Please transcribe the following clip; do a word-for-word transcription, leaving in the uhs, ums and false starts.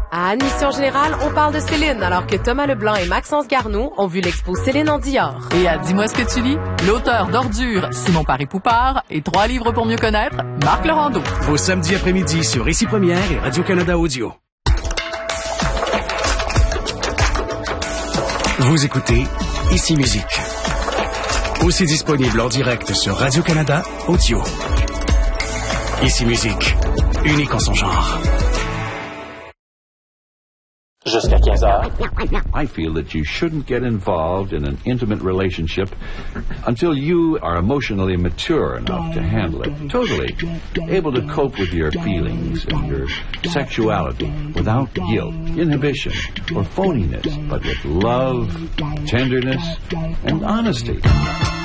À Admission Générale, on parle de Céline, alors que Thomas Leblanc et Maxence Garneau ont vu l'expo Céline en Dior. Et à Dis-moi ce que tu lis, l'auteur d'Ordure, Simon Paris-Poupard, et Trois livres pour mieux connaître, Marc Laurando. Au samedi après-midi sur Ici Première et Radio-Canada Audio. Vous écoutez Ici Musique. Aussi disponible en direct sur Radio-Canada Audio. Ici Musique, unique en son genre. Jusqu'à quinze heures. I feel that you shouldn't get involved in an intimate relationship until you are emotionally mature enough to handle it. Totally able to cope with your feelings and your sexuality without guilt, inhibition, or phoniness, but with love, tenderness, and honesty.